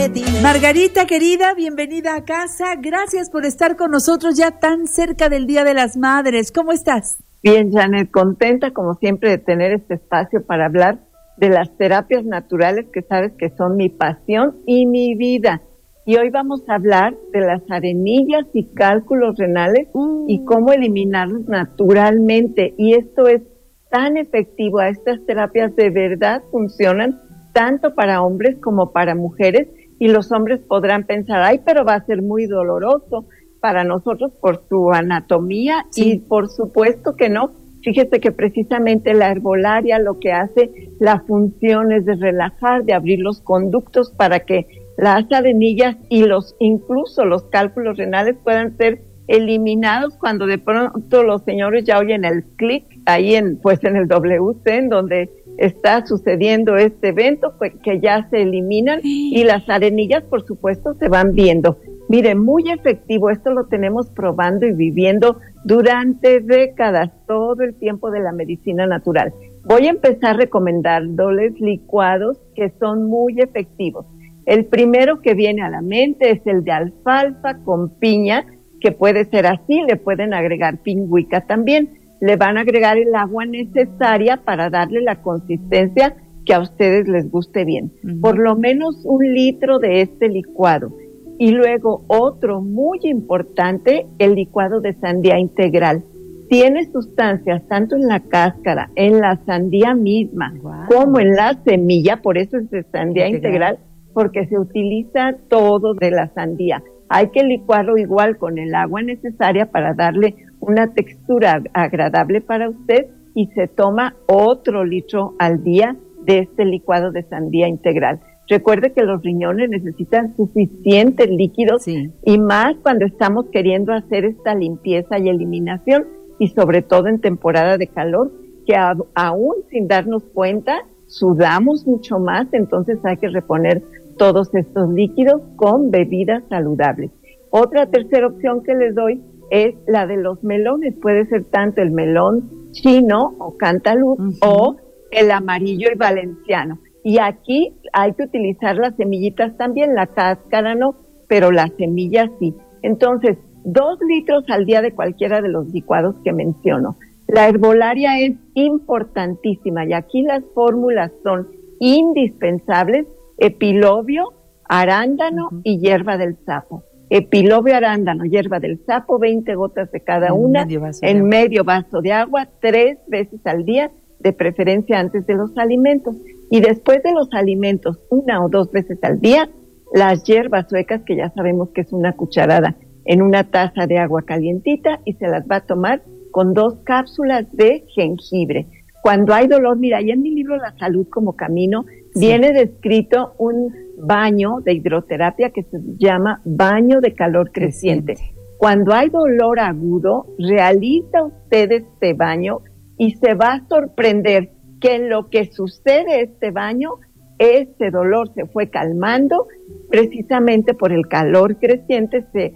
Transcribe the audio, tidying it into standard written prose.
Margarita, querida, bienvenida a casa. Gracias por estar con nosotros ya tan cerca del Día de las Madres. ¿Cómo estás? Bien, Janet, contenta como siempre de tener este espacio para hablar de las terapias naturales, que sabes que son mi pasión y mi vida. Y hoy vamos a hablar de las arenillas y cálculos renales y cómo eliminarlos naturalmente. Y esto es tan efectivo. Estas terapias de verdad funcionan tanto para hombres como para mujeres, y los hombres podrán pensar, ay, pero va a ser muy doloroso para nosotros por su anatomía, y por supuesto que no. Fíjese que precisamente la herbolaria lo que hace, la función es de relajar, de abrir los conductos para que las arenillas y incluso los cálculos renales puedan ser eliminados cuando de pronto los señores ya oyen el clic ahí en el WC, en donde está sucediendo este evento, que ya se eliminan, y las arenillas por supuesto se van viendo. Mire, muy efectivo, esto lo tenemos probando y viviendo durante décadas, todo el tiempo de la medicina natural. Voy a empezar recomendándoles licuados que son muy efectivos. El primero que viene a la mente es el de alfalfa con piña, que puede ser así, le pueden agregar pingüica también. Le van a agregar el agua necesaria para darle la consistencia que a ustedes les guste bien. Por lo menos 1 litro de este licuado. Y luego otro muy importante, el licuado de sandía integral. Tiene sustancias tanto en la cáscara, en la sandía misma, como en la semilla, por eso es de sandía integral, porque se utiliza todo de la sandía. Hay que licuarlo igual con el agua necesaria para darle una textura agradable para usted, y se toma otro litro al día de este licuado de sandía integral. Recuerde que los riñones necesitan suficientes líquidos, y más cuando estamos queriendo hacer esta limpieza y eliminación, y sobre todo en temporada de calor, que aún sin darnos cuenta sudamos mucho más, entonces hay que reponer todos estos líquidos con bebidas saludables. Otra tercera opción que les doy es la de los melones. Puede ser tanto el melón chino o cantaloupe o el amarillo y valenciano. Y aquí hay que utilizar las semillitas también, la cáscara no, pero las semillas sí. Entonces, 2 litros al día de cualquiera de los licuados que menciono. La herbolaria es importantísima y aquí las fórmulas son indispensables: epilobio, arándano y hierba del sapo. Epilobio, arándano, hierba del sapo, 20 gotas de cada una en medio vaso de agua, 3 veces al día, de preferencia antes de los alimentos. Y después de los alimentos, 1 o 2 veces al día, las hierbas suecas, que ya sabemos que es 1 cucharada en una taza de agua calientita, y se las va a tomar con 2 cápsulas de jengibre. Cuando hay dolor, mira, ahí en mi libro La Salud como Camino, viene descrito un baño de hidroterapia que se llama baño de calor creciente. Cuando hay dolor agudo, realiza usted este baño y se va a sorprender que en lo que sucede este baño, este dolor se fue calmando precisamente por el calor creciente, se